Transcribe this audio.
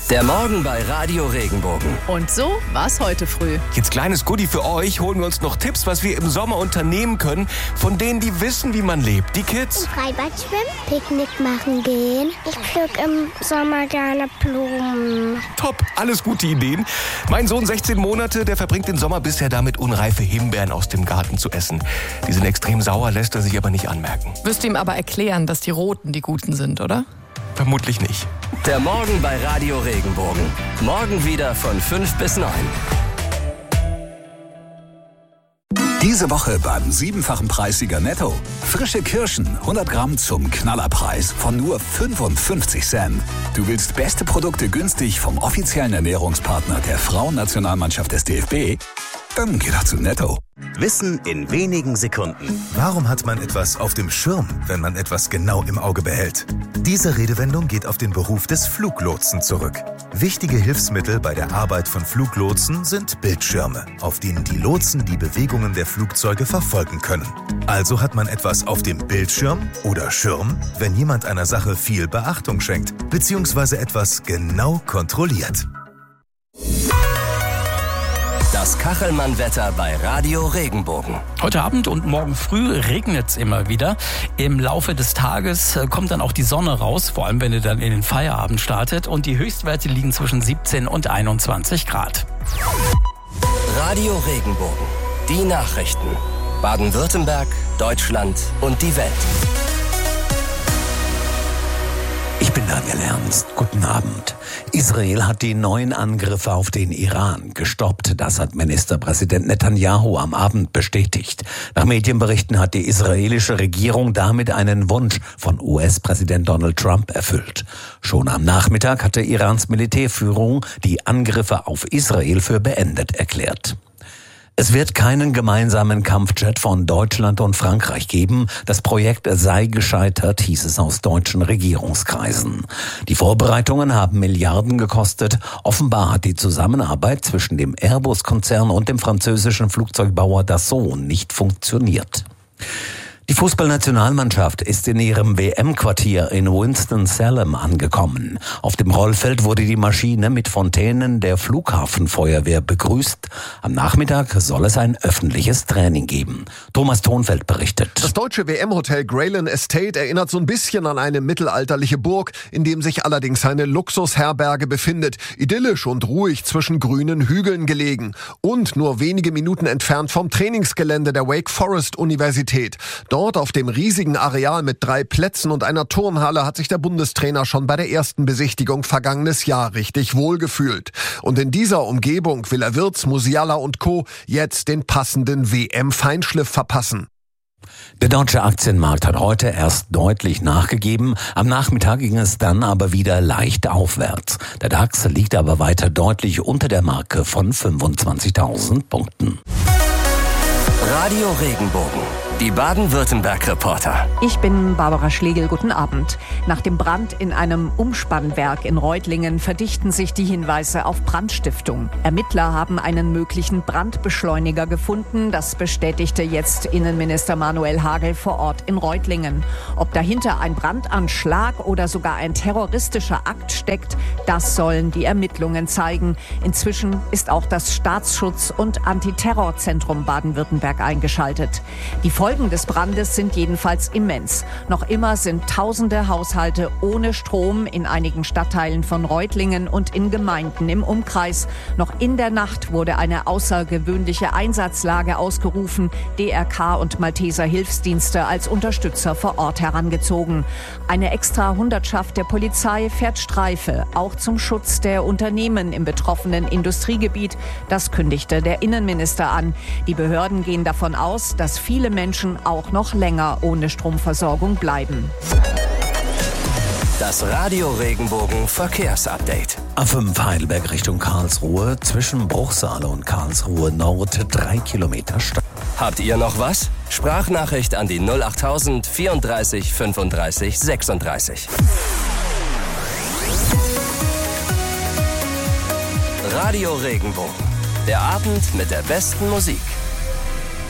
Der Morgen bei Radio Regenbogen. Und so war's heute früh. Jetzt kleines Goodie für euch, holen wir uns noch Tipps, was wir im Sommer unternehmen können, von denen, die wissen, wie man lebt. Die Kids. Im Freibad schwimmen, Picknick machen gehen. Ich pflück im Sommer gerne Blumen. Top, alles gute Ideen. Mein Sohn, 16 Monate, der verbringt den Sommer bisher damit, unreife Himbeeren aus dem Garten zu essen. Die sind extrem sauer, lässt er sich aber nicht anmerken. Wirst du ihm aber erklären, dass die Roten die Guten sind, oder? Vermutlich nicht. Der Morgen bei Radio Regenbogen. Morgen wieder von 5 bis 9. Diese Woche beim 7-fachen Preissieger Netto. Frische Kirschen, 100 Gramm zum Knallerpreis von nur 55 Cent. Du willst beste Produkte günstig vom offiziellen Ernährungspartner der Frauennationalmannschaft des DFB? Dann geh doch zu Netto. Wissen in wenigen Sekunden. Warum hat man etwas auf dem Schirm, wenn man etwas genau im Auge behält? Diese Redewendung geht auf den Beruf des Fluglotsen zurück. Wichtige Hilfsmittel bei der Arbeit von Fluglotsen sind Bildschirme, auf denen die Lotsen die Bewegungen der Flugzeuge verfolgen können. Also hat man etwas auf dem Bildschirm oder Schirm, wenn jemand einer Sache viel Beachtung schenkt, beziehungsweise etwas genau kontrolliert. Das Kachelmann-Wetter bei Radio Regenbogen. Heute Abend und morgen früh regnet es immer wieder. Im Laufe des Tages kommt dann auch die Sonne raus, vor allem wenn ihr dann in den Feierabend startet. Und die Höchstwerte liegen zwischen 17 und 21 Grad. Radio Regenbogen. Die Nachrichten. Baden-Württemberg, Deutschland und die Welt. Ich bin Daniel Ernst. Guten Abend. Israel hat die neuen Angriffe auf den Iran gestoppt. Das hat Ministerpräsident Netanyahu am Abend bestätigt. Nach Medienberichten hat die israelische Regierung damit einen Wunsch von US-Präsident Donald Trump erfüllt. Schon am Nachmittag hatte Irans Militärführung die Angriffe auf Israel für beendet erklärt. Es wird keinen gemeinsamen Kampfjet von Deutschland und Frankreich geben. Das Projekt sei gescheitert, hieß es aus deutschen Regierungskreisen. Die Vorbereitungen haben Milliarden gekostet. Offenbar hat die Zusammenarbeit zwischen dem Airbus-Konzern und dem französischen Flugzeugbauer Dassault nicht funktioniert. Die Fußballnationalmannschaft ist in ihrem WM-Quartier in Winston-Salem angekommen. Auf dem Rollfeld wurde die Maschine mit Fontänen der Flughafenfeuerwehr begrüßt. Am Nachmittag soll es ein öffentliches Training geben. Thomas Thonfeld berichtet. Das deutsche WM-Hotel Greyland Estate erinnert so ein bisschen an eine mittelalterliche Burg, in dem sich allerdings eine Luxusherberge befindet. Idyllisch und ruhig zwischen grünen Hügeln gelegen. Und nur wenige Minuten entfernt vom Trainingsgelände der Wake Forest Universität. Dort auf dem riesigen Areal mit 3 Plätzen und einer Turnhalle hat sich der Bundestrainer schon bei der ersten Besichtigung vergangenes Jahr richtig wohlgefühlt. Und in dieser Umgebung will er Wirtz, Musiala und Co. jetzt den passenden WM-Feinschliff verpassen. Der deutsche Aktienmarkt hat heute erst deutlich nachgegeben. Am Nachmittag ging es dann aber wieder leicht aufwärts. Der DAX liegt aber weiter deutlich unter der Marke von 25.000 Punkten. Radio Regenbogen. Die Baden-Württemberg-Reporter. Ich bin Barbara Schlegel, guten Abend. Nach dem Brand in einem Umspannwerk in Reutlingen verdichten sich die Hinweise auf Brandstiftung. Ermittler haben einen möglichen Brandbeschleuniger gefunden. Das bestätigte jetzt Innenminister Manuel Hagel vor Ort in Reutlingen. Ob dahinter ein Brandanschlag oder sogar ein terroristischer Akt steckt, das sollen die Ermittlungen zeigen. Inzwischen ist auch das Staatsschutz- und Antiterrorzentrum Baden-Württemberg eingeschaltet. Die Folgen des Brandes sind jedenfalls immens. Noch immer sind tausende Haushalte ohne Strom in einigen Stadtteilen von Reutlingen und in Gemeinden im Umkreis. Noch in der Nacht wurde eine außergewöhnliche Einsatzlage ausgerufen. DRK und Malteser Hilfsdienste als Unterstützer vor Ort herangezogen. Eine extra Hundertschaft der Polizei fährt Streife, auch zum Schutz der Unternehmen im betroffenen Industriegebiet. Das kündigte der Innenminister an. Die Behörden gehen davon aus, dass viele Menschen auch noch länger ohne Stromversorgung bleiben. Das Radio Regenbogen Verkehrsupdate. A5 Heidelberg Richtung Karlsruhe, zwischen Bruchsale und Karlsruhe Nord 3 Kilometer Stau. Habt ihr noch was? Sprachnachricht an die 08000 34 35 36. Radio Regenbogen. Der Abend mit der besten Musik.